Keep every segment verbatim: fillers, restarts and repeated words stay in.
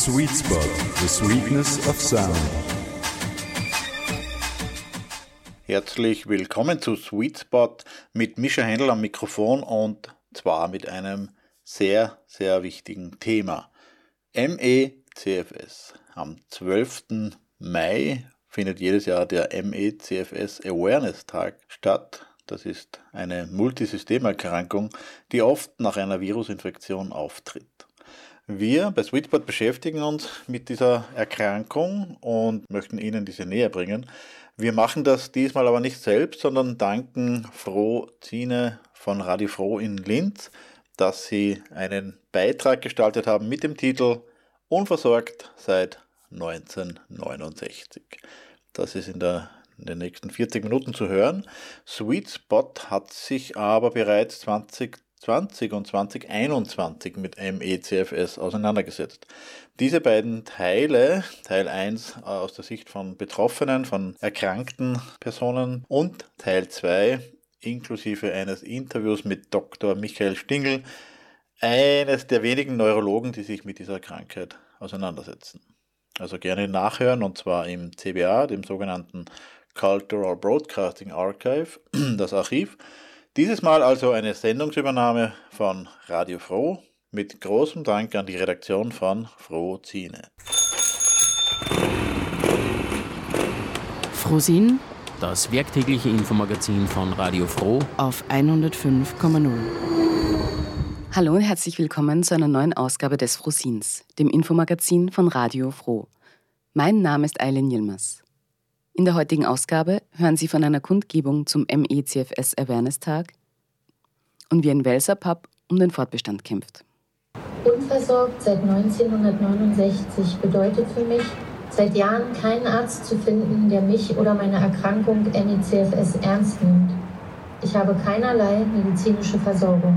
Sweet Spot, the sweetness of sound. Herzlich willkommen zu Sweet Spot mit Mischa Händel am Mikrofon und zwar mit einem sehr, sehr wichtigen Thema. M E C F S. Am zwölften Mai findet jedes Jahr der M E C F S Awareness Tag statt. Das ist eine Multisystemerkrankung, die oft nach einer Virusinfektion auftritt. Wir bei Sweet Spot beschäftigen uns mit dieser Erkrankung und möchten Ihnen diese näher bringen. Wir machen das diesmal aber nicht selbst, sondern danken Frau Ziene von Radio Froh in Linz, dass sie einen Beitrag gestaltet haben mit dem Titel Unversorgt seit neunzehnhundertneunundsechzig. Das ist in, der, in den nächsten vierzig Minuten zu hören. Sweet Spot hat sich aber bereits zwanzig zwanzig und zwanzig einundzwanzig mit M E C F S auseinandergesetzt. Diese beiden Teile, Teil eins aus der Sicht von Betroffenen, von erkrankten Personen und Teil zwei inklusive eines Interviews mit Doktor Michael Stingl, eines der wenigen Neurologen, die sich mit dieser Krankheit auseinandersetzen. Also gerne nachhören, und zwar im C B A, dem sogenannten Cultural Broadcasting Archive, das Archiv. Dieses Mal also eine Sendungsübernahme von Radio Froh mit großem Dank an die Redaktion von Frau Ziene. Frohsinn, das werktägliche Infomagazin von Radio Froh auf hundertfünf Komma null. Hallo und herzlich willkommen zu einer neuen Ausgabe des Frohsinns, dem Infomagazin von Radio Froh. Mein Name ist Eileen Yilmaz. In der heutigen Ausgabe hören Sie von einer Kundgebung zum M E C F S Awareness Tag und wie ein Welser Pub um den Fortbestand kämpft. Unversorgt seit neunzehnhundertneunundsechzig bedeutet für mich, seit Jahren keinen Arzt zu finden, der mich oder meine Erkrankung M E C F S ernst nimmt. Ich habe keinerlei medizinische Versorgung.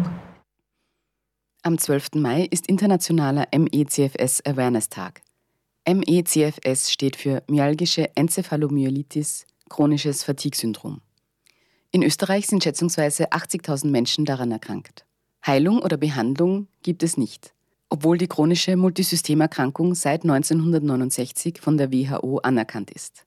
Am zwölften Mai ist internationaler M E C F S Awareness Tag. M E C F S steht für myalgische Enzephalomyelitis, chronisches Fatigue-Syndrom. In Österreich sind schätzungsweise achtzigtausend Menschen daran erkrankt. Heilung oder Behandlung gibt es nicht, obwohl die chronische Multisystemerkrankung seit neunzehnhundertneunundsechzig von der W H O anerkannt ist.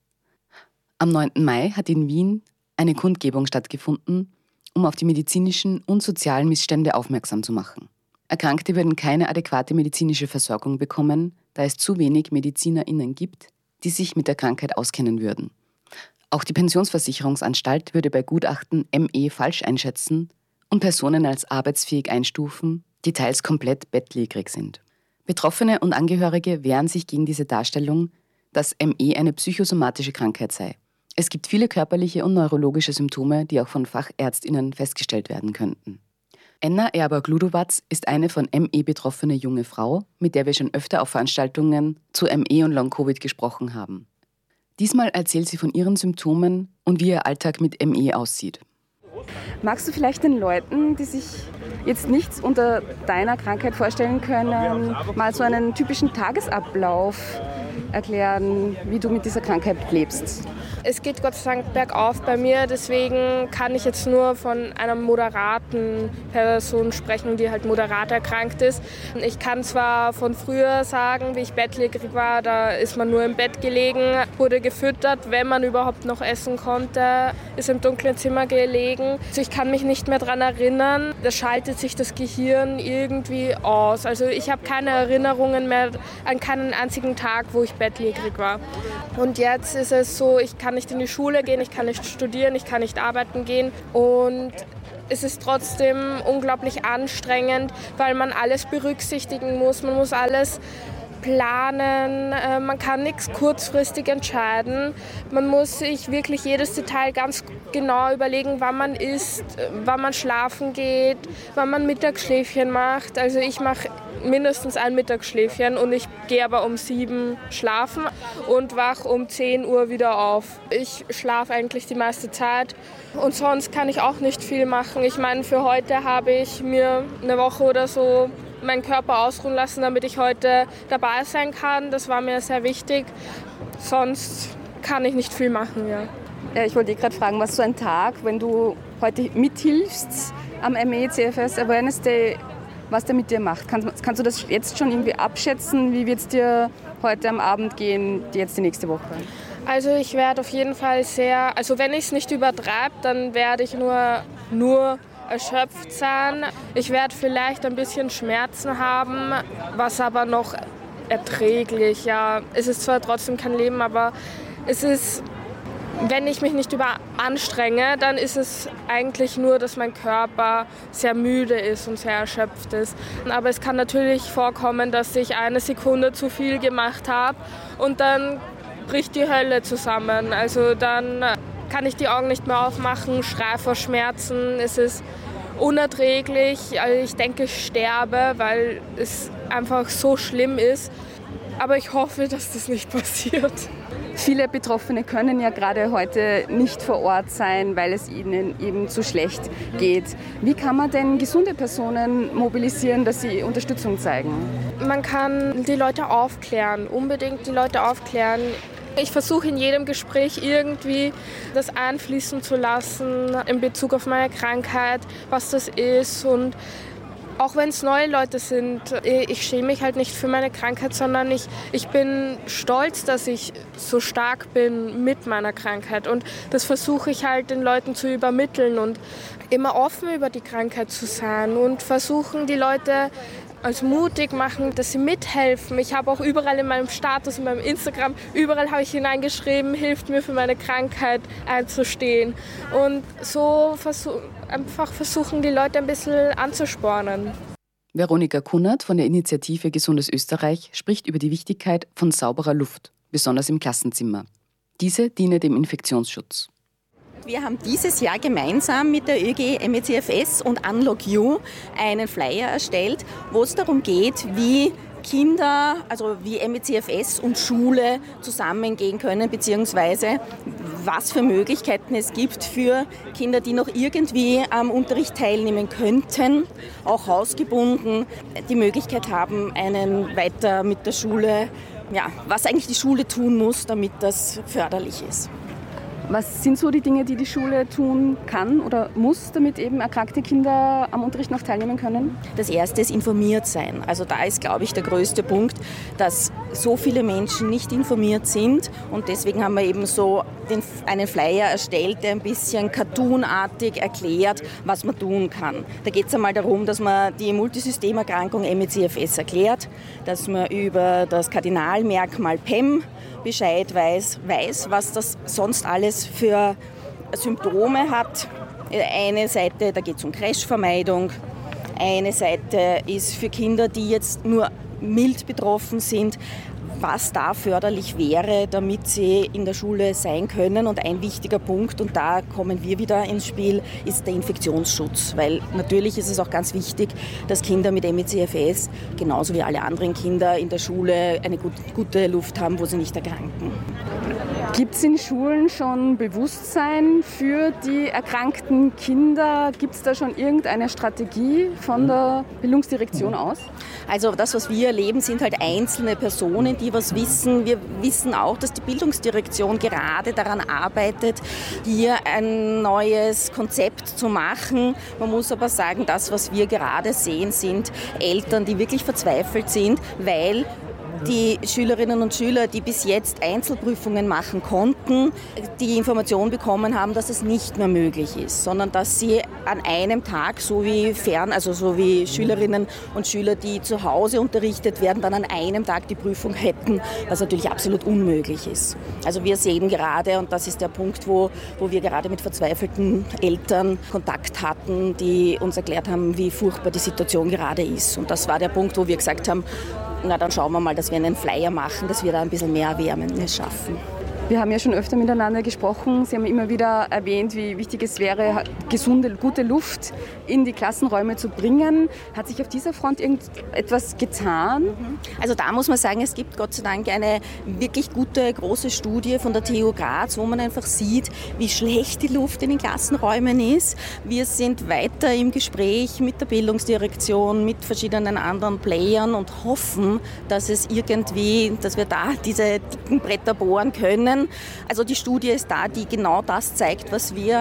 Am neunten Mai hat in Wien eine Kundgebung stattgefunden, um auf die medizinischen und sozialen Missstände aufmerksam zu machen. Erkrankte würden keine adäquate medizinische Versorgung bekommen, da es zu wenig MedizinerInnen gibt, die sich mit der Krankheit auskennen würden. Auch die Pensionsversicherungsanstalt würde bei Gutachten M E falsch einschätzen und Personen als arbeitsfähig einstufen, die teils komplett bettlägerig sind. Betroffene und Angehörige wehren sich gegen diese Darstellung, dass M E eine psychosomatische Krankheit sei. Es gibt viele körperliche und neurologische Symptome, die auch von FachärztInnen festgestellt werden könnten. Enna Erber-Gludowac ist eine von M E betroffene junge Frau, mit der wir schon öfter auf Veranstaltungen zu M E und Long-Covid gesprochen haben. Diesmal erzählt sie von ihren Symptomen und wie ihr Alltag mit M E aussieht. Magst du vielleicht den Leuten, die sich jetzt nichts unter deiner Krankheit vorstellen können, mal so einen typischen Tagesablauf erklären, wie du mit dieser Krankheit lebst? Es geht Gott sei Dank bergauf bei mir, deswegen kann ich jetzt nur von einer moderaten Person sprechen, die halt moderat erkrankt ist. Ich kann zwar von früher sagen, wie ich bettlägerig war, da ist man nur im Bett gelegen, wurde gefüttert, wenn man überhaupt noch essen konnte, ist im dunklen Zimmer gelegen. Also ich kann mich nicht mehr daran erinnern, da schaltet sich das Gehirn irgendwie aus. Also ich habe keine Erinnerungen mehr an keinen einzigen Tag, wo ich bettlägerig war. Und jetzt ist es so, ich kann nicht in die Schule gehen, ich kann nicht studieren, ich kann nicht arbeiten gehen und es ist trotzdem unglaublich anstrengend, weil man alles berücksichtigen muss, man muss alles planen, man kann nichts kurzfristig entscheiden. Man muss sich wirklich jedes Detail ganz genau überlegen, wann man isst, wann man schlafen geht, wann man Mittagsschläfchen macht. Also ich mache mindestens ein Mittagsschläfchen und ich gehe aber um sieben schlafen und wach um zehn Uhr wieder auf. Ich schlafe eigentlich die meiste Zeit und sonst kann ich auch nicht viel machen. Ich meine, für heute habe ich mir eine Woche oder so meinen Körper ausruhen lassen, damit ich heute dabei sein kann. Das war mir sehr wichtig. Sonst kann ich nicht viel machen, ja. Ja, ich wollte dich gerade fragen, was so ein Tag, wenn du heute mithilfst am M E C F S Awareness Day, was der mit dir macht? Kannst, kannst du das jetzt schon irgendwie abschätzen? Wie wird es dir heute am Abend gehen, jetzt die nächste Woche? Also ich werde auf jeden Fall sehr, also wenn ich es nicht übertreibe, dann werde ich nur, nur erschöpft sein. Ich werde vielleicht ein bisschen Schmerzen haben, was aber noch erträglich. Ja, es ist zwar trotzdem kein Leben, aber es ist, wenn ich mich nicht überanstrenge, dann ist es eigentlich nur, dass mein Körper sehr müde ist und sehr erschöpft ist. Aber es kann natürlich vorkommen, dass ich eine Sekunde zu viel gemacht habe und dann bricht die Hölle zusammen. Also dann kann ich die Augen nicht mehr aufmachen, schreie vor Schmerzen. Es ist unerträglich. Also ich denke, ich sterbe, weil es einfach so schlimm ist. Aber ich hoffe, dass das nicht passiert. Viele Betroffene können ja gerade heute nicht vor Ort sein, weil es ihnen eben zu schlecht geht. Wie kann man denn gesunde Personen mobilisieren, dass sie Unterstützung zeigen? Man kann die Leute aufklären, unbedingt die Leute aufklären. Ich versuche in jedem Gespräch irgendwie das einfließen zu lassen in Bezug auf meine Krankheit, was das ist. Und auch wenn es neue Leute sind, ich schäme mich halt nicht für meine Krankheit, sondern ich, ich bin stolz, dass ich so stark bin mit meiner Krankheit. Und das versuche ich halt den Leuten zu übermitteln und immer offen über die Krankheit zu sein und versuchen die Leute als mutig machen, dass sie mithelfen. Ich habe auch überall in meinem Status, in meinem Instagram, überall habe ich hineingeschrieben, hilft mir für meine Krankheit einzustehen. Und so versuch, einfach versuchen die Leute ein bisschen anzuspornen. Veronika Kunnert von der Initiative Gesundes Österreich spricht über die Wichtigkeit von sauberer Luft, besonders im Klassenzimmer. Diese diene dem Infektionsschutz. Wir haben dieses Jahr gemeinsam mit der ÖG M E C F S und Unlock You einen Flyer erstellt, wo es darum geht, wie Kinder, also wie M E C F S und Schule zusammengehen können, beziehungsweise was für Möglichkeiten es gibt für Kinder, die noch irgendwie am Unterricht teilnehmen könnten, auch hausgebunden, die Möglichkeit haben, einen weiter mit der Schule, ja, was eigentlich die Schule tun muss, damit das förderlich ist. Was sind so die Dinge, die die Schule tun kann oder muss, damit eben erkrankte Kinder am Unterricht noch teilnehmen können? Das Erste ist informiert sein. Also da ist, glaube ich, der größte Punkt, dass so viele Menschen nicht informiert sind. Und deswegen haben wir eben so den, einen Flyer erstellt, der ein bisschen cartoonartig erklärt, was man tun kann. Da geht es einmal darum, dass man die Multisystemerkrankung M E C F S erklärt, dass man über das Kardinalmerkmal P E M Bescheid weiß, weiß, was das sonst alles für Symptome hat. Eine Seite, da geht es um Crashvermeidung. Eine Seite ist für Kinder, die jetzt nur mild betroffen sind, was da förderlich wäre, damit sie in der Schule sein können. Und ein wichtiger Punkt, und da kommen wir wieder ins Spiel, ist der Infektionsschutz. Weil natürlich ist es auch ganz wichtig, dass Kinder mit M E C F S, genauso wie alle anderen Kinder in der Schule, eine gut, gute Luft haben, wo sie nicht erkranken. Gibt es in Schulen schon Bewusstsein für die erkrankten Kinder? Gibt es da schon irgendeine Strategie von der Bildungsdirektion aus? Also das, was wir erleben, sind halt einzelne Personen, die was wissen. Wir wissen auch, dass die Bildungsdirektion gerade daran arbeitet, hier ein neues Konzept zu machen. Man muss aber sagen, das, was wir gerade sehen, sind Eltern, die wirklich verzweifelt sind, weil die Schülerinnen und Schüler, die bis jetzt Einzelprüfungen machen konnten, die Information bekommen haben, dass es nicht mehr möglich ist, sondern dass sie an einem Tag, so wie fern, also so wie Schülerinnen und Schüler, die zu Hause unterrichtet werden, dann an einem Tag die Prüfung hätten, was natürlich absolut unmöglich ist. Also wir sehen gerade, und das ist der Punkt, wo, wo wir gerade mit verzweifelten Eltern Kontakt hatten, die uns erklärt haben, wie furchtbar die Situation gerade ist. Und das war der Punkt, wo wir gesagt haben, na dann schauen wir mal, dass wir einen Flyer machen, dass wir da ein bisschen mehr Awareness schaffen. Wir haben ja schon öfter miteinander gesprochen. Sie haben immer wieder erwähnt, wie wichtig es wäre, gesunde, gute Luft in die Klassenräume zu bringen. Hat sich auf dieser Front irgendetwas getan? Also da muss man sagen, es gibt Gott sei Dank eine wirklich gute, große Studie von der T U Graz, wo man einfach sieht, wie schlecht die Luft in den Klassenräumen ist. Wir sind weiter im Gespräch mit der Bildungsdirektion, mit verschiedenen anderen Playern und hoffen, dass es irgendwie, dass wir da diese dicken Bretter bohren können. Also die Studie ist da, die genau das zeigt, was wir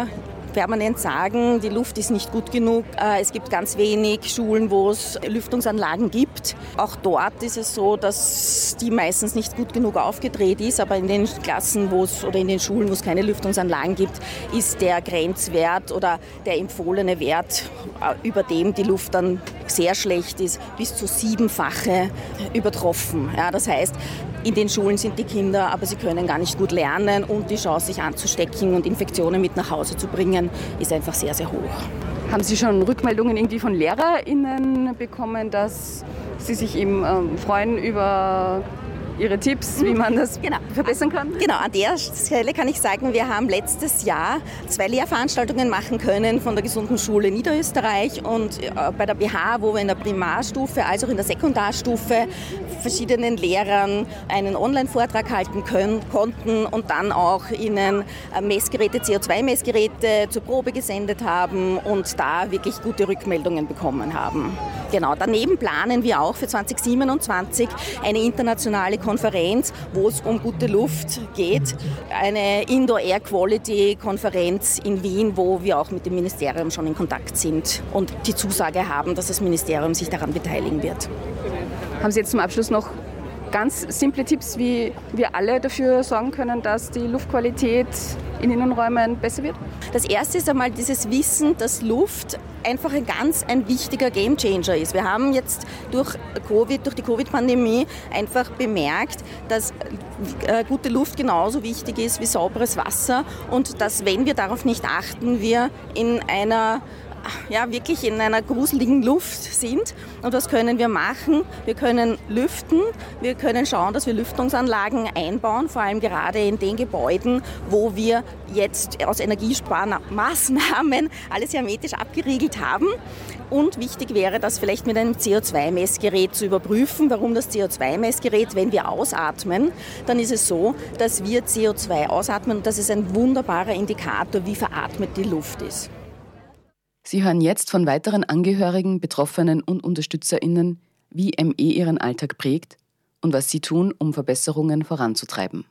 permanent sagen, die Luft ist nicht gut genug. Es gibt ganz wenig Schulen, wo es Lüftungsanlagen gibt. Auch dort ist es so, dass die meistens nicht gut genug aufgedreht ist, aber in den Klassen wo es, oder in den Schulen, wo es keine Lüftungsanlagen gibt, ist der Grenzwert oder der empfohlene Wert, über dem die Luft dann sehr schlecht ist, bis zu siebenfache übertroffen. Ja, das heißt, in den Schulen sind die Kinder, aber sie können gar nicht gut lernen und die Chance, sich anzustecken und Infektionen mit nach Hause zu bringen, ist einfach sehr, sehr hoch. Haben Sie schon Rückmeldungen irgendwie von LehrerInnen bekommen, dass sie sich eben ähm, freuen über Ihre Tipps, wie man das genau. verbessern kann? Genau, an der Stelle kann ich sagen, wir haben letztes Jahr zwei Lehrveranstaltungen machen können von der Gesunden Schule Niederösterreich und bei der B H, wo wir in der Primarstufe als auch in der Sekundarstufe verschiedenen Lehrern einen Online-Vortrag halten können, konnten und dann auch ihnen Messgeräte, C O zwei Messgeräte zur Probe gesendet haben und da wirklich gute Rückmeldungen bekommen haben. Genau, daneben planen wir auch für zwanzig siebenundzwanzig eine internationale Konferenz, wo es um gute Luft geht. Eine Indoor Air Quality Konferenz in Wien, wo wir auch mit dem Ministerium schon in Kontakt sind und die Zusage haben, dass das Ministerium sich daran beteiligen wird. Haben Sie jetzt zum Abschluss noch ganz simple Tipps, wie wir alle dafür sorgen können, dass die Luftqualität in Innenräumen besser wird? Das erste ist einmal dieses Wissen, dass Luft einfach ein ganz ein wichtiger Gamechanger ist. Wir haben jetzt durch Covid, durch die Covid-Pandemie einfach bemerkt, dass äh, gute Luft genauso wichtig ist wie sauberes Wasser und dass, wenn wir darauf nicht achten, wir in einer ja, wirklich in einer gruseligen Luft sind. Und was können wir machen? Wir können lüften, wir können schauen, dass wir Lüftungsanlagen einbauen, vor allem gerade in den Gebäuden, wo wir jetzt aus Energiesparmaßnahmen alles hermetisch abgeriegelt haben. Und wichtig wäre, das vielleicht mit einem C O zwei Messgerät zu überprüfen. Warum das C O zwei Messgerät? Wenn wir ausatmen, dann ist es so, dass wir C O zwei ausatmen und das ist ein wunderbarer Indikator, wie veratmet die Luft ist. Sie hören jetzt von weiteren Angehörigen, Betroffenen und UnterstützerInnen, wie M E ihren Alltag prägt und was sie tun, um Verbesserungen voranzutreiben.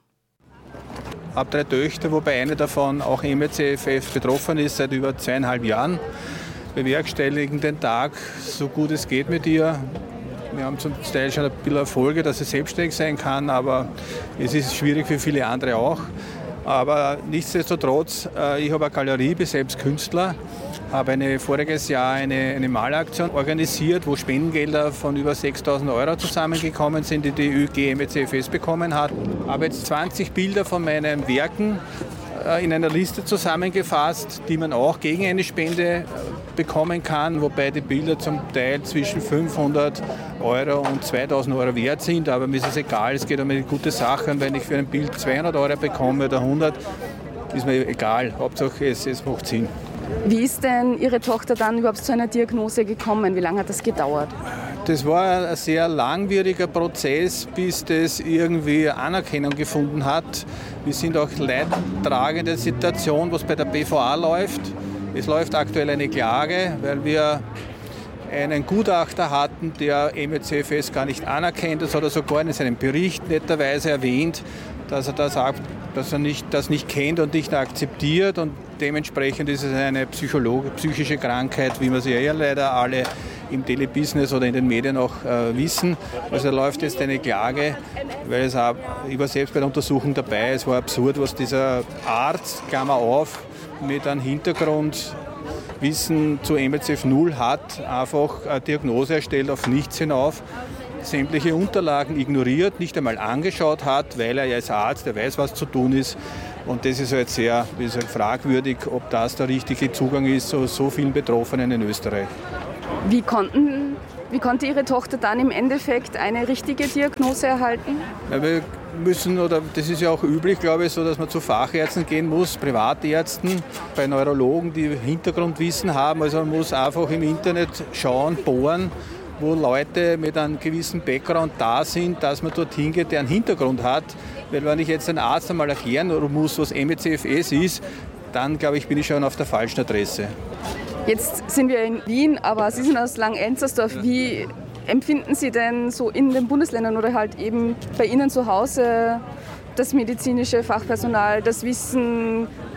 Ich habe drei Töchter, wobei eine davon auch M E C F S betroffen ist, seit über zweieinhalb Jahren. Wir bewerkstelligen den Tag so gut es geht mit ihr. Wir haben zum Teil schon ein bisschen Erfolge, dass sie selbstständig sein kann, aber es ist schwierig für viele andere auch. Aber nichtsdestotrotz, ich habe eine Galerie, bin selbst Künstler, habe eine, voriges Jahr eine, eine Malaktion organisiert, wo Spendengelder von über sechstausend Euro zusammengekommen sind, die die Ö G M E C F S bekommen hat. Ich habe jetzt zwanzig Bilder von meinen Werken in einer Liste zusammengefasst, die man auch gegen eine Spende bekommen kann, wobei die Bilder zum Teil zwischen fünfhundert Euro und zweitausend Euro wert sind, aber mir ist es egal, es geht um eine gute Sache und wenn ich für ein Bild zweihundert Euro bekomme oder hundert, ist mir egal, Hauptsache es, es macht Sinn. Wie ist denn Ihre Tochter dann überhaupt zu einer Diagnose gekommen? Wie lange hat das gedauert? Das war ein sehr langwieriger Prozess, bis das irgendwie Anerkennung gefunden hat. Wir sind auch leidtragende Situation, was bei der B V A läuft. Es läuft aktuell eine Klage, weil wir einen Gutachter hatten, der M E C F S gar nicht anerkennt. Das hat er sogar in seinem Bericht netterweise erwähnt, dass er das, dass er nicht, das nicht kennt und nicht akzeptiert. Und dementsprechend ist es eine Psychologe, psychische Krankheit, wie wir sie ja leider alle im Telebusiness oder in den Medien auch äh, wissen. Also läuft jetzt eine Klage, weil es auch, ich war selbst bei der Untersuchung dabei, es war absurd, was dieser Arzt, Klammer auf, mit einem Hintergrundwissen zu M E C F null hat, einfach eine Diagnose erstellt auf nichts hinauf, sämtliche Unterlagen ignoriert, nicht einmal angeschaut hat, weil er ja als Arzt, der weiß, was zu tun ist. Und das ist halt sehr ist halt fragwürdig, ob das der richtige Zugang ist zu so vielen Betroffenen in Österreich. Wie, konnten, wie konnte Ihre Tochter dann im Endeffekt eine richtige Diagnose erhalten? Ja, wir müssen, oder das ist ja auch üblich, glaube ich, so, dass man zu Fachärzten gehen muss, Privatärzten, bei Neurologen, die Hintergrundwissen haben. Also man muss einfach im Internet schauen, bohren, wo Leute mit einem gewissen Background da sind, dass man dorthin geht, der einen Hintergrund hat. Weil wenn ich jetzt einen Arzt einmal erklären muss, was M E C F S ist, dann glaube ich, bin ich schon auf der falschen Adresse. Jetzt sind wir in Wien, aber Sie sind aus Langenzenstersdorf. Wie empfinden Sie denn so in den Bundesländern oder halt eben bei Ihnen zu Hause das medizinische Fachpersonal, das Wissen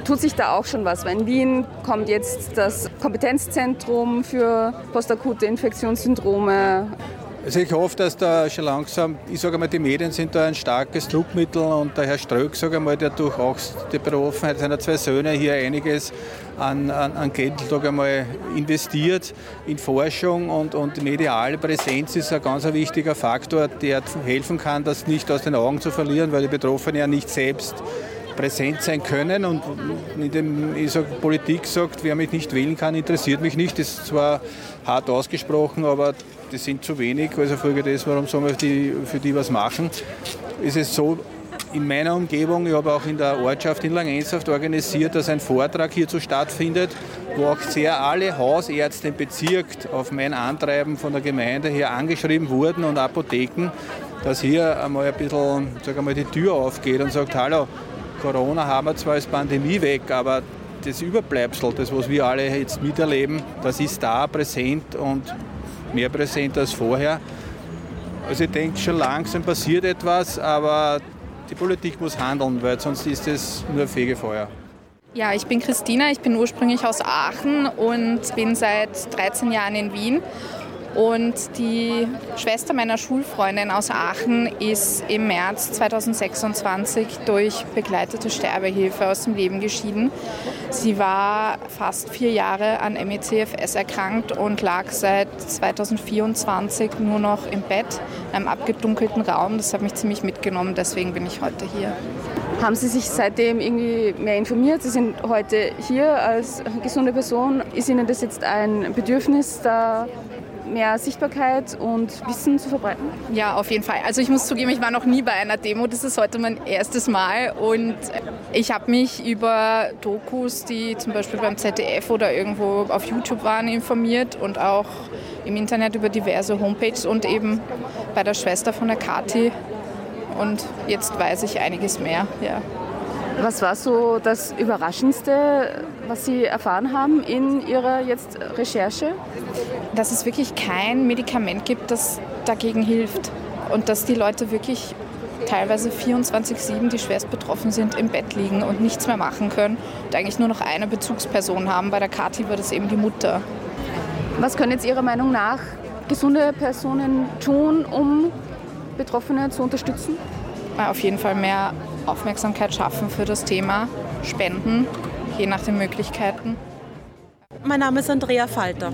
tut sich da auch schon was? Weil in Wien kommt jetzt das Kompetenzzentrum für postakute Infektionssyndrome. Also ich hoffe, dass da schon langsam, ich sage mal, die Medien sind da ein starkes Druckmittel und der Herr Ströck, sage mal, der durch auch die Betroffenheit seiner zwei Söhne hier einiges an, an, an Geld sage mal, investiert in Forschung und, und mediale Präsenz ist ein ganz wichtiger Faktor, der helfen kann, das nicht aus den Augen zu verlieren, weil die Betroffenen ja nicht selbst präsent sein können und in dem, ich sag, Politik sagt, wer mich nicht wählen kann, interessiert mich nicht. Das ist zwar hart ausgesprochen, aber die sind zu wenig, also Folge des, warum sollen wir die, für die was machen. Es ist so, in meiner Umgebung, ich habe auch in der Ortschaft in Langensaft organisiert, dass ein Vortrag hierzu stattfindet, wo auch sehr alle Hausärzte im Bezirk auf mein Antreiben von der Gemeinde her angeschrieben wurden und Apotheken, dass hier einmal ein bisschen, sag einmal, die Tür aufgeht und sagt, hallo, Corona haben wir zwar als Pandemie weg, aber das Überbleibsel, das was wir alle jetzt miterleben, das ist da präsent und mehr präsent als vorher. Also ich denke, schon langsam passiert etwas, aber die Politik muss handeln, weil sonst ist es nur ein Fegefeuer. Ja, ich bin Christina, ich bin ursprünglich aus Aachen und bin seit dreizehn Jahren in Wien. Und die Schwester meiner Schulfreundin aus Aachen ist im März zweitausendsechsundzwanzig durch begleitete Sterbehilfe aus dem Leben geschieden. Sie war fast vier Jahre an M E C F S erkrankt und lag seit zweitausendvierundzwanzig nur noch im Bett, in einem abgedunkelten Raum. Das hat mich ziemlich mitgenommen, deswegen bin ich heute hier. Haben Sie sich seitdem irgendwie mehr informiert? Sie sind heute hier als gesunde Person. Ist Ihnen das jetzt ein Bedürfnis, da mehr Sichtbarkeit und Wissen zu verbreiten? Ja, auf jeden Fall. Also ich muss zugeben, ich war noch nie bei einer Demo. Das ist heute mein erstes Mal und ich habe mich über Dokus, die zum Beispiel beim Z D F oder irgendwo auf YouTube waren, informiert und auch im Internet über diverse Homepages und eben bei der Schwester von der Kathi. Und jetzt weiß ich einiges mehr. Ja. Was war so das Überraschendste, was Sie erfahren haben in Ihrer jetzt Recherche? Dass es wirklich kein Medikament gibt, das dagegen hilft. Und dass die Leute wirklich teilweise vierundzwanzig sieben, die schwerst betroffen sind, im Bett liegen und nichts mehr machen können und eigentlich nur noch eine Bezugsperson haben. Bei der Kathi war das eben die Mutter. Was können jetzt Ihrer Meinung nach gesunde Personen tun, um Betroffene zu unterstützen? Auf jeden Fall mehr Aufmerksamkeit schaffen für das Thema, spenden, je nach den Möglichkeiten. Mein Name ist Andrea Falter.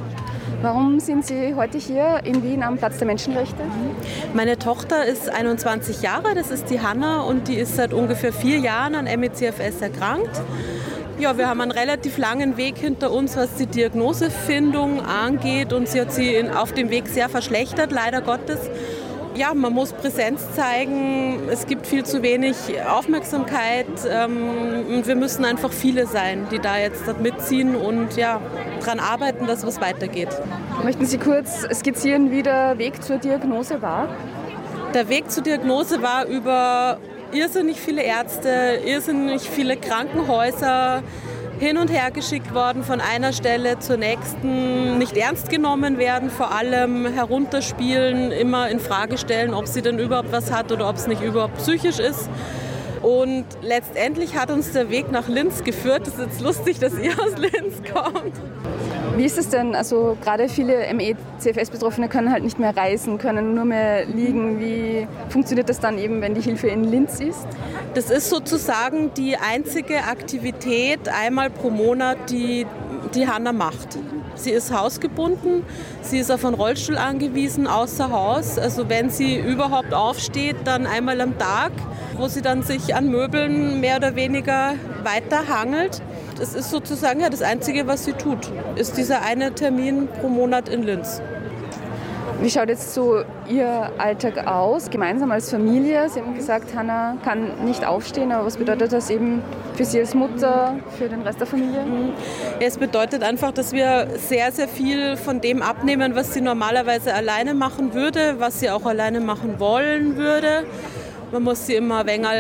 Warum sind Sie heute hier in Wien am Platz der Menschenrechte? Meine Tochter ist einundzwanzig Jahre, das ist die Hanna und die ist seit ungefähr vier Jahren an M E C F S erkrankt. Ja, wir haben einen relativ langen Weg hinter uns, was die Diagnosefindung angeht und sie hat sie auf dem Weg sehr verschlechtert, leider Gottes. Ja, man muss Präsenz zeigen, es gibt viel zu wenig Aufmerksamkeit ähm, und wir müssen einfach viele sein, die da jetzt mitziehen und ja, daran arbeiten, dass was weitergeht. Möchten Sie kurz skizzieren, wie der Weg zur Diagnose war? Der Weg zur Diagnose war über irrsinnig viele Ärzte, irrsinnig viele Krankenhäuser, hin und her geschickt worden von einer Stelle zur nächsten, nicht ernst genommen werden, vor allem herunterspielen, immer in Frage stellen, ob sie denn überhaupt was hat oder ob es nicht überhaupt psychisch ist. Und letztendlich hat uns der Weg nach Linz geführt. Es ist jetzt lustig, dass ihr aus Linz kommt. Wie ist es denn? Also gerade viele M E C F S-Betroffene können halt nicht mehr reisen, können nur mehr liegen. Wie funktioniert das dann eben, wenn die Hilfe in Linz ist? Das ist sozusagen die einzige Aktivität einmal pro Monat, die die Hanna macht. Sie ist hausgebunden, sie ist auf einen Rollstuhl angewiesen, außer Haus. Also wenn sie überhaupt aufsteht, dann einmal am Tag, wo sie dann sich an Möbeln mehr oder weniger weiterhangelt. Das ist sozusagen ja das Einzige, was sie tut, ist dieser eine Termin pro Monat in Linz. Wie schaut jetzt so Ihr Alltag aus, gemeinsam als Familie? Sie haben gesagt, Hanna kann nicht aufstehen, aber was bedeutet das eben für Sie als Mutter, für den Rest der Familie? Es bedeutet einfach, dass wir sehr, sehr viel von dem abnehmen, was sie normalerweise alleine machen würde, was sie auch alleine machen wollen würde. Man muss sie immer ein wenig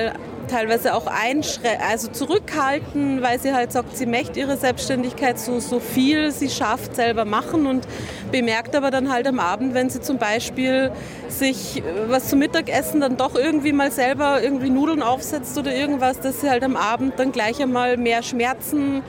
teilweise auch einschrä- also zurückhalten, weil sie halt sagt, sie möchte ihre Selbstständigkeit so, so viel sie schafft selber machen und bemerkt aber dann halt am Abend, wenn sie zum Beispiel sich was zum Mittagessen dann doch irgendwie mal selber irgendwie Nudeln aufsetzt oder irgendwas, dass sie halt am Abend dann gleich einmal mehr Schmerzen,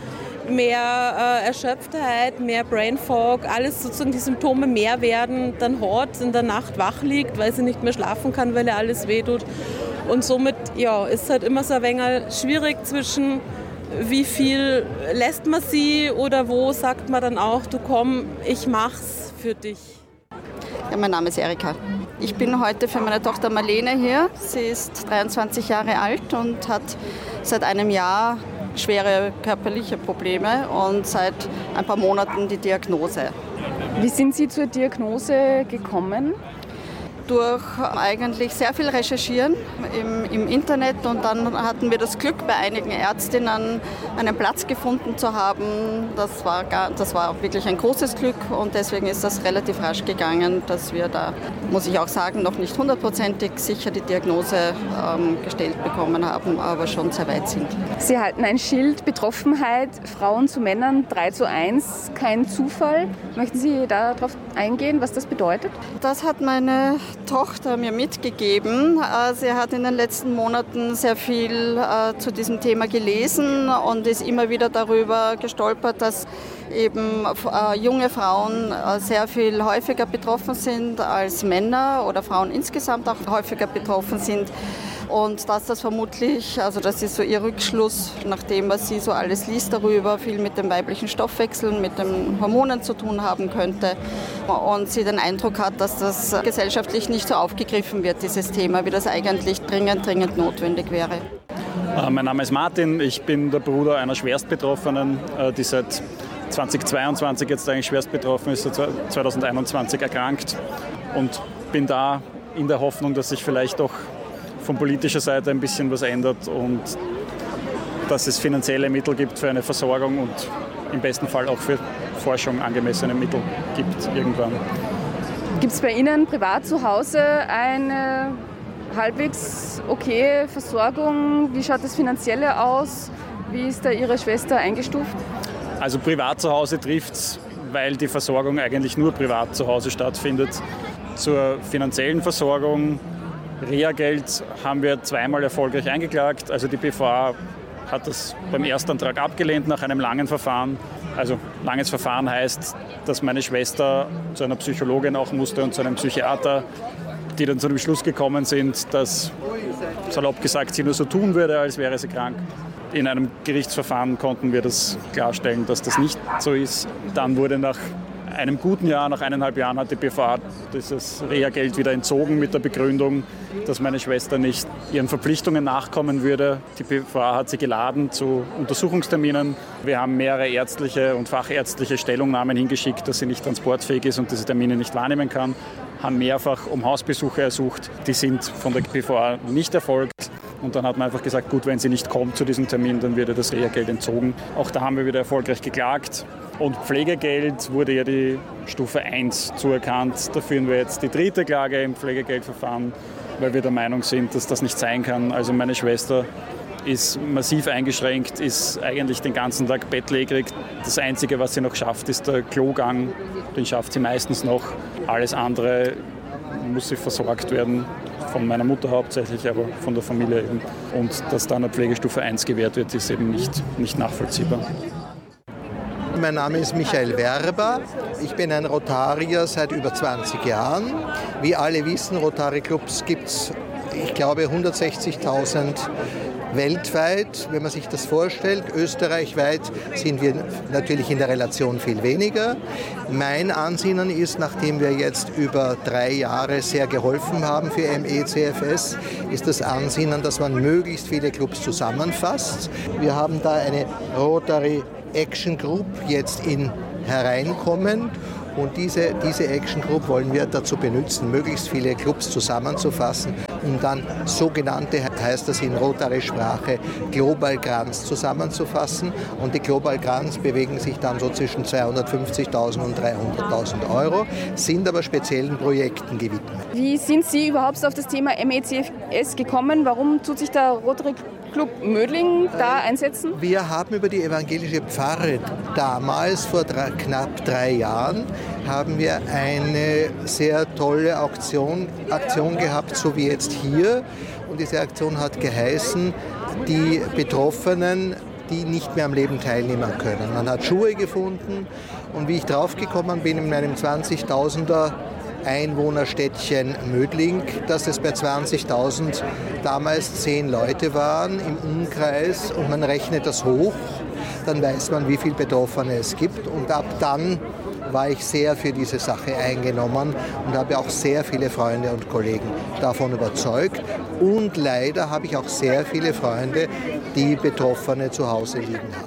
mehr äh, Erschöpftheit, mehr Brain Fog, alles sozusagen die Symptome mehr werden, dann hat, in der Nacht wach liegt, weil sie nicht mehr schlafen kann, weil ihr alles wehtut. Und somit ja, ist halt immer so ein wenig schwierig zwischen, wie viel lässt man sie oder wo sagt man dann auch, du komm, ich mach's für dich. Ja, mein Name ist Erika. Ich bin heute für meine Tochter Marlene hier. Sie ist dreiundzwanzig Jahre alt und hat seit einem Jahr schwere körperliche Probleme und seit ein paar Monaten die Diagnose. Wie sind Sie zur Diagnose gekommen? Durch eigentlich sehr viel Recherchieren im, im Internet und dann hatten wir das Glück, bei einigen Ärztinnen einen Platz gefunden zu haben. Das war, gar, das war wirklich ein großes Glück und deswegen ist das relativ rasch gegangen, dass wir da, muss ich auch sagen, noch nicht hundertprozentig sicher die Diagnose ähm, gestellt bekommen haben, aber schon sehr weit sind. Sie halten ein Schild, Betroffenheit, Frauen zu Männern drei zu eins, kein Zufall. Möchten Sie darauf eingehen, was das bedeutet? Das hat meine Tochter mir mitgegeben. Sie hat in den letzten Monaten sehr viel äh, zu diesem Thema gelesen und ist immer wieder darüber gestolpert, dass eben äh, junge Frauen äh, sehr viel häufiger betroffen sind als Männer oder Frauen insgesamt auch häufiger betroffen sind. Und dass das vermutlich, also das ist so ihr Rückschluss, nachdem was sie so alles liest darüber, viel mit dem weiblichen Stoffwechsel, mit den Hormonen zu tun haben könnte. Und sie den Eindruck hat, dass das gesellschaftlich nicht so aufgegriffen wird, dieses Thema, wie das eigentlich dringend, dringend notwendig wäre. Mein Name ist Martin, ich bin der Bruder einer Schwerstbetroffenen, die seit zweitausendzweiundzwanzig jetzt eigentlich schwerst betroffen ist, seit zweitausendeinundzwanzig erkrankt und bin da in der Hoffnung, dass sich vielleicht doch von politischer Seite ein bisschen was ändert und dass es finanzielle Mittel gibt für eine Versorgung und im besten Fall auch für Forschung angemessene Mittel gibt irgendwann. Gibt es bei Ihnen privat zu Hause eine halbwegs okaye Versorgung? Wie schaut das Finanzielle aus? Wie ist da Ihre Schwester eingestuft? Also privat zu Hause trifft es, weil die Versorgung eigentlich nur privat zu Hause stattfindet. Zur finanziellen Versorgung Reha-Geld haben wir zweimal erfolgreich eingeklagt. Also die B V A hat das beim Erstantrag abgelehnt nach einem langen Verfahren. Also langes Verfahren heißt, dass meine Schwester zu einer Psychologin auch musste und zu einem Psychiater, die dann zu dem Schluss gekommen sind, dass, salopp gesagt, sie nur so tun würde, als wäre sie krank. In einem Gerichtsverfahren konnten wir das klarstellen, dass das nicht so ist. Dann wurde nach einem guten Jahr, nach eineinhalb Jahren, hat die B V A dieses Reha-Geld wieder entzogen mit der Begründung, dass meine Schwester nicht ihren Verpflichtungen nachkommen würde. Die B V A hat sie geladen zu Untersuchungsterminen. Wir haben mehrere ärztliche und fachärztliche Stellungnahmen hingeschickt, dass sie nicht transportfähig ist und diese Termine nicht wahrnehmen kann. Haben mehrfach um Hausbesuche ersucht. Die sind von der B V A nicht erfolgt. Und dann hat man einfach gesagt, gut, wenn sie nicht kommt zu diesem Termin, dann wird ihr das Reha-Geld entzogen. Auch da haben wir wieder erfolgreich geklagt. Und Pflegegeld wurde ja die Stufe eins zuerkannt. Da führen wir jetzt die dritte Klage im Pflegegeldverfahren, weil wir der Meinung sind, dass das nicht sein kann. Also meine Schwester ist massiv eingeschränkt, ist eigentlich den ganzen Tag bettlägerig. Das Einzige, was sie noch schafft, ist der Klogang. Den schafft sie meistens noch. Alles andere muss sie versorgt werden. Von meiner Mutter hauptsächlich, aber von der Familie eben. Und dass dann eine Pflegestufe eins gewährt wird, ist eben nicht, nicht nachvollziehbar. Mein Name ist Michael Werber. Ich bin ein Rotarier seit über zwanzig Jahren. Wie alle wissen, Rotary-Clubs gibt es, ich glaube, hundertsechzigtausend weltweit. Wenn man sich das vorstellt, österreichweit sind wir natürlich in der Relation viel weniger. Mein Ansinnen ist, nachdem wir jetzt über drei Jahre sehr geholfen haben für M E C F S, ist das Ansinnen, dass man möglichst viele Clubs zusammenfasst. Wir haben da eine Rotary Action Group jetzt in hereinkommen und diese, diese Action Group wollen wir dazu benutzen, möglichst viele Clubs zusammenzufassen, um dann sogenannte, heißt das in Rotary-Sprache, Global Grants zusammenzufassen. Und die Global Grants bewegen sich dann so zwischen zweihundertfünfzigtausend und dreihunderttausend Euro, sind aber speziellen Projekten gewidmet. Wie sind Sie überhaupt auf das Thema M E C F S gekommen? Warum tut sich der Rotary Club Mödling da einsetzen? Wir haben über die evangelische Pfarre damals, vor drei, knapp drei Jahren, haben wir eine sehr tolle Aktion, Aktion gehabt, so wie jetzt hier. Und diese Aktion hat geheißen, die Betroffenen, die nicht mehr am Leben teilnehmen können. Man hat Schuhe gefunden und wie ich draufgekommen bin in meinem zwanzigtausender Einwohnerstädtchen Mödling, dass es bei zwanzigtausend damals zehn Leute waren im Umkreis und man rechnet das hoch, dann weiß man, wie viele Betroffene es gibt und ab dann war ich sehr für diese Sache eingenommen und habe auch sehr viele Freunde und Kollegen davon überzeugt und leider habe ich auch sehr viele Freunde, die Betroffene zu Hause liegen haben.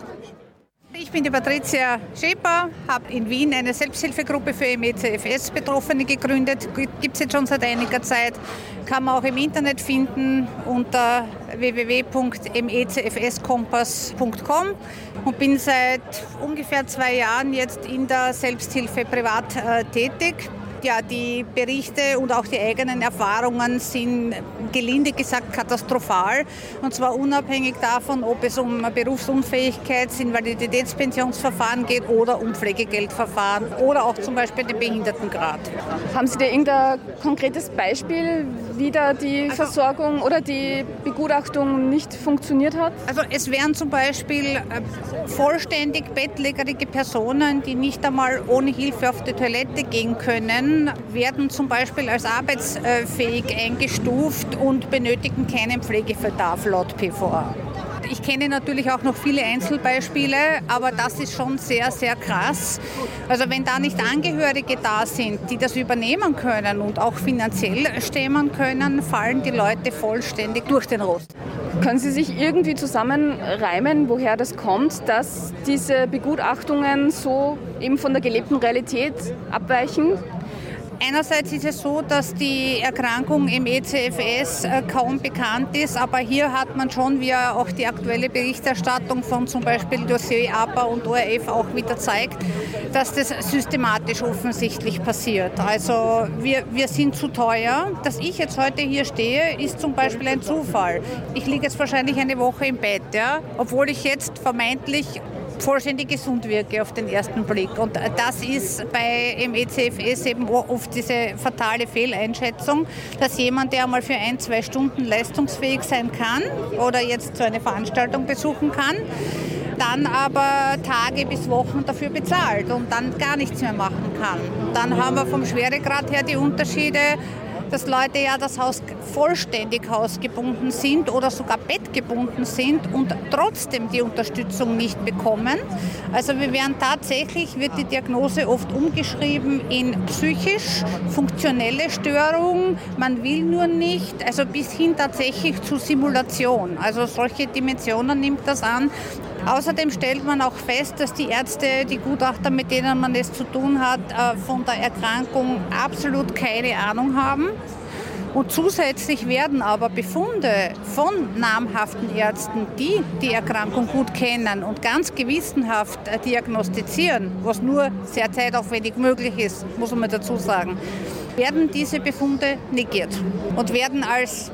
Ich bin die Patricia Schäper, habe in Wien eine Selbsthilfegruppe für M E C F S-Betroffene gegründet. Gibt es jetzt schon seit einiger Zeit, kann man auch im Internet finden unter w w w punkt m e c f s kompass punkt com und bin seit ungefähr zwei Jahren jetzt in der Selbsthilfe privat äh, tätig. Ja, die Berichte und auch die eigenen Erfahrungen sind gelinde gesagt katastrophal. Und zwar unabhängig davon, ob es um Berufsunfähigkeits-, Invaliditätspensionsverfahren geht oder um Pflegegeldverfahren oder auch zum Beispiel den Behindertengrad. Haben Sie da irgendein konkretes Beispiel, wie da die also, Versorgung oder die Begutachtung nicht funktioniert hat? Also es wären zum Beispiel vollständig bettlägerige Personen, die nicht einmal ohne Hilfe auf die Toilette gehen können, werden zum Beispiel als arbeitsfähig eingestuft und benötigen keinen Pflegebedarf laut P V A. Ich kenne natürlich auch noch viele Einzelbeispiele, aber das ist schon sehr, sehr krass. Also wenn da nicht Angehörige da sind, die das übernehmen können und auch finanziell stemmen können, fallen die Leute vollständig durch den Rost. Können Sie sich irgendwie zusammenreimen, woher das kommt, dass diese Begutachtungen so eben von der gelebten Realität abweichen? Einerseits ist es so, dass die Erkrankung M E C F S kaum bekannt ist, aber hier hat man schon, wie auch die aktuelle Berichterstattung von zum Beispiel Dossier A P A und O R F auch wieder zeigt, dass das systematisch offensichtlich passiert. Also wir, wir sind zu teuer. Dass ich jetzt heute hier stehe, ist zum Beispiel ein Zufall. Ich liege jetzt wahrscheinlich eine Woche im Bett, ja, obwohl ich jetzt vermeintlich vollständig gesund wirke auf den ersten Blick. Und das ist bei M E C F S eben oft diese fatale Fehleinschätzung, dass jemand, der einmal für ein, zwei Stunden leistungsfähig sein kann oder jetzt so eine Veranstaltung besuchen kann, dann aber Tage bis Wochen dafür bezahlt und dann gar nichts mehr machen kann. Und dann haben wir vom Schweregrad her die Unterschiede, dass Leute ja das Haus vollständig hausgebunden sind oder sogar bettgebunden sind und trotzdem die Unterstützung nicht bekommen. Also wir werden tatsächlich, wird die Diagnose oft umgeschrieben in psychisch funktionelle Störung, man will nur nicht, also bis hin tatsächlich zu Simulation. Also solche Dimensionen nimmt das an. Außerdem stellt man auch fest, dass die Ärzte, die Gutachter, mit denen man es zu tun hat, von der Erkrankung absolut keine Ahnung haben. Und zusätzlich werden aber Befunde von namhaften Ärzten, die die Erkrankung gut kennen und ganz gewissenhaft diagnostizieren, was nur sehr zeitaufwendig möglich ist, muss man dazu sagen, werden diese Befunde negiert und werden als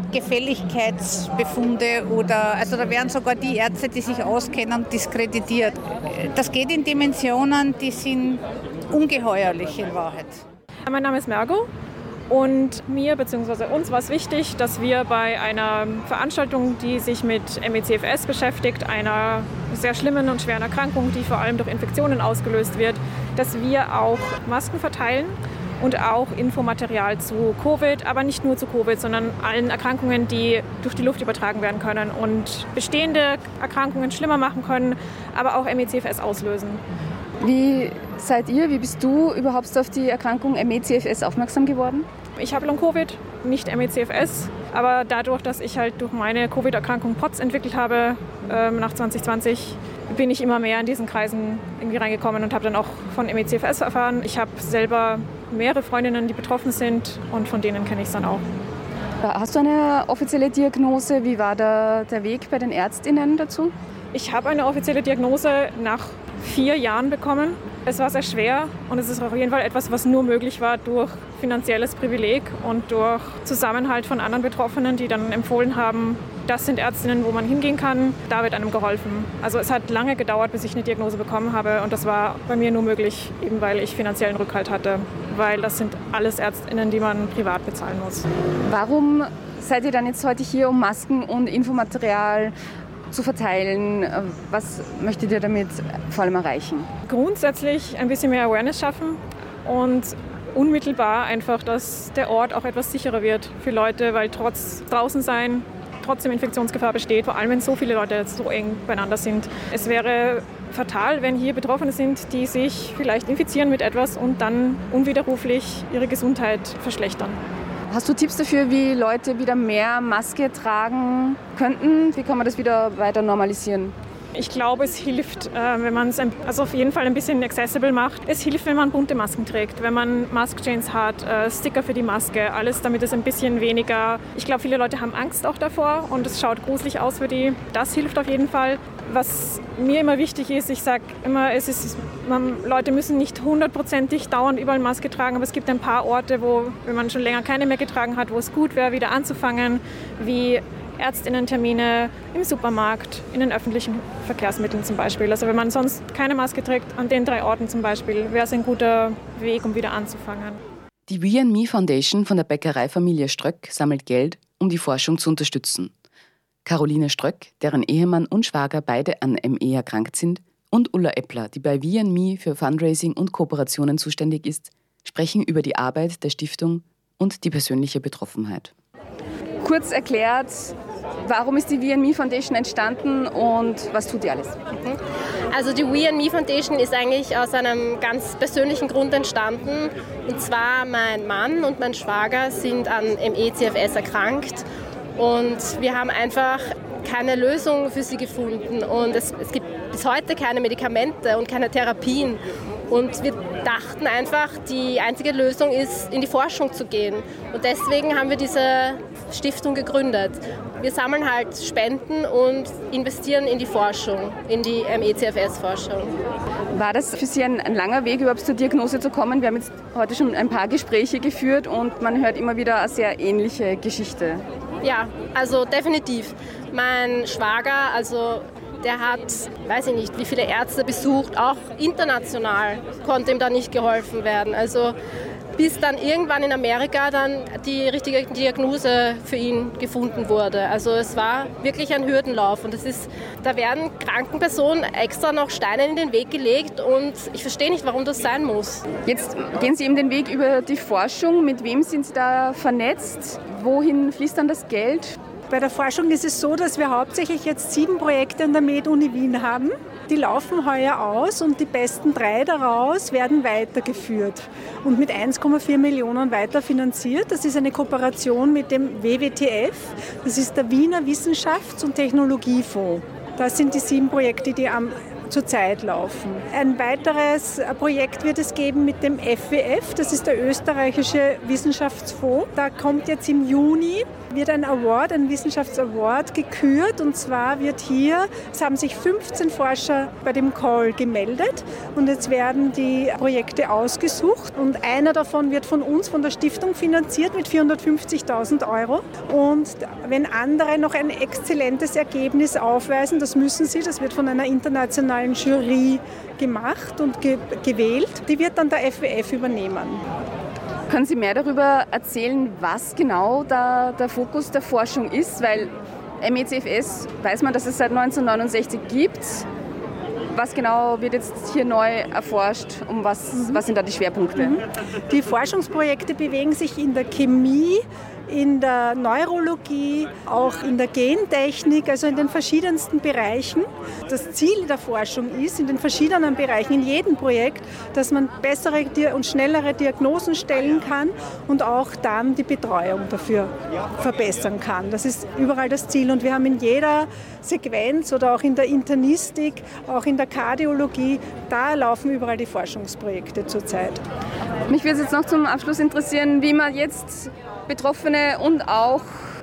Gefälligkeitsbefunde oder, also da werden sogar die Ärzte, die sich auskennen, diskreditiert. Das geht in Dimensionen, die sind ungeheuerlich in Wahrheit. Mein Name ist Mergo und mir bzw. uns war es wichtig, dass wir bei einer Veranstaltung, die sich mit M E C F S beschäftigt, einer sehr schlimmen und schweren Erkrankung, die vor allem durch Infektionen ausgelöst wird, dass wir auch Masken verteilen und auch Infomaterial zu Covid, aber nicht nur zu Covid, sondern allen Erkrankungen, die durch die Luft übertragen werden können und bestehende Erkrankungen schlimmer machen können, aber auch M E C F S auslösen. Wie seid ihr, wie bist du überhaupt auf die Erkrankung M E C F S aufmerksam geworden? Ich habe Long-Covid, nicht M E C F S, aber dadurch, dass ich halt durch meine Covid-Erkrankung P O T S entwickelt habe ähm, nach zwanzig zwanzig, bin ich immer mehr in diesen Kreisen irgendwie reingekommen und habe dann auch von M E C F S erfahren. Ich habe selber mehrere Freundinnen, die betroffen sind und von denen kenne ich es dann auch. Hast du eine offizielle Diagnose? Wie war der, der Weg bei den ÄrztInnen dazu? Ich habe eine offizielle Diagnose nach vier Jahren bekommen. Es war sehr schwer und es ist auf jeden Fall etwas, was nur möglich war durch finanzielles Privileg und durch Zusammenhalt von anderen Betroffenen, die dann empfohlen haben, das sind Ärztinnen, wo man hingehen kann, da wird einem geholfen. Also es hat lange gedauert, bis ich eine Diagnose bekommen habe und das war bei mir nur möglich, eben weil ich finanziellen Rückhalt hatte, weil das sind alles Ärztinnen, die man privat bezahlen muss. Warum seid ihr dann jetzt heute hier, um Masken und Infomaterial zu verteilen? Was möchtet ihr damit vor allem erreichen? Grundsätzlich ein bisschen mehr Awareness schaffen und unmittelbar einfach, dass der Ort auch etwas sicherer wird für Leute, weil trotz draußen sein trotzdem Infektionsgefahr besteht, vor allem wenn so viele Leute so eng beieinander sind. Es wäre fatal, wenn hier Betroffene sind, die sich vielleicht infizieren mit etwas und dann unwiderruflich ihre Gesundheit verschlechtern. Hast du Tipps dafür, wie Leute wieder mehr Maske tragen könnten? Wie kann man das wieder weiter normalisieren? Ich glaube, es hilft, wenn man es also auf jeden Fall ein bisschen accessible macht. Es hilft, wenn man bunte Masken trägt, wenn man Mask-Chains hat, Sticker für die Maske, alles, damit es ein bisschen weniger... Ich glaube, viele Leute haben Angst auch davor und es schaut gruselig aus für die. Das hilft auf jeden Fall. Was mir immer wichtig ist, ich sage immer, es ist, man, Leute müssen nicht hundertprozentig dauernd überall Maske tragen, aber es gibt ein paar Orte, wo, wenn man schon länger keine mehr getragen hat, wo es gut wäre, wieder anzufangen, wie Ärztinnentermine im Supermarkt, in den öffentlichen Verkehrsmitteln zum Beispiel. Also wenn man sonst keine Maske trägt, an den drei Orten zum Beispiel, wäre es ein guter Weg, um wieder anzufangen. Die We and Me Foundation von der Bäckereifamilie Ströck sammelt Geld, um die Forschung zu unterstützen. Caroline Ströck, deren Ehemann und Schwager beide an M E erkrankt sind, und Ulla Eppler, die bei We and Me für Fundraising und Kooperationen zuständig ist, sprechen über die Arbeit der Stiftung und die persönliche Betroffenheit. Kurz erklärt, warum ist die We and Me Foundation entstanden und was tut die alles? Also die We and Me Foundation ist eigentlich aus einem ganz persönlichen Grund entstanden. Und zwar mein Mann und mein Schwager sind an M E C F S erkrankt. Und wir haben einfach keine Lösung für sie gefunden. Und es, es gibt bis heute keine Medikamente und keine Therapien. Und wir dachten einfach, die einzige Lösung ist, in die Forschung zu gehen. Und deswegen haben wir diese Stiftung gegründet. Wir sammeln halt Spenden und investieren in die Forschung, in die M E C F S-Forschung. War das für Sie ein, ein langer Weg, überhaupt zur Diagnose zu kommen? Wir haben jetzt heute schon ein paar Gespräche geführt und man hört immer wieder eine sehr ähnliche Geschichte. Ja, also definitiv. Mein Schwager, also der hat, weiß ich nicht, wie viele Ärzte besucht, auch international konnte ihm da nicht geholfen werden. Also bis dann irgendwann in Amerika dann die richtige Diagnose für ihn gefunden wurde. Also es war wirklich ein Hürdenlauf und das ist, da werden kranken Personen extra noch Steine in den Weg gelegt und ich verstehe nicht, warum das sein muss. Jetzt gehen Sie eben den Weg über die Forschung. Mit wem sind Sie da vernetzt? Wohin fließt dann das Geld? Bei der Forschung ist es so, dass wir hauptsächlich jetzt sieben Projekte an der Med-Uni Wien haben. Die laufen heuer aus und die besten drei daraus werden weitergeführt und mit eins Komma vier Millionen weiterfinanziert. Das ist eine Kooperation mit dem W W T F, das ist der Wiener Wissenschafts- und Technologiefonds. Das sind die sieben Projekte, die am zurzeit laufen. Ein weiteres Projekt wird es geben mit dem F W F, das ist der österreichische Wissenschaftsfonds. Da kommt jetzt im Juni, wird ein Award, ein Wissenschaftsaward gekürt und zwar wird hier, es haben sich fünfzehn Forscher bei dem Call gemeldet und jetzt werden die Projekte ausgesucht und einer davon wird von uns, von der Stiftung finanziert mit vierhundertfünfzigtausend Euro und wenn andere noch ein exzellentes Ergebnis aufweisen, das müssen sie, das wird von einer internationalen Jury gemacht und ge- gewählt. Die wird dann der F W F übernehmen. Können Sie mehr darüber erzählen, was genau da der Fokus der Forschung ist? Weil M E C F S weiß man, dass es seit neunzehnhundertneunundsechzig gibt. Was genau wird jetzt hier neu erforscht? Um was, was sind da die Schwerpunkte? Die Forschungsprojekte bewegen sich in der Chemie, in der Neurologie, auch in der Gentechnik, also in den verschiedensten Bereichen. Das Ziel der Forschung ist, in den verschiedenen Bereichen, in jedem Projekt, dass man bessere und schnellere Diagnosen stellen kann und auch dann die Betreuung dafür verbessern kann. Das ist überall das Ziel. Und wir haben in jeder Sequenz oder auch in der Internistik, auch in der Kardiologie, da laufen überall die Forschungsprojekte zurzeit. Mich würde es jetzt noch zum Abschluss interessieren, wie man jetzt Betroffene und auch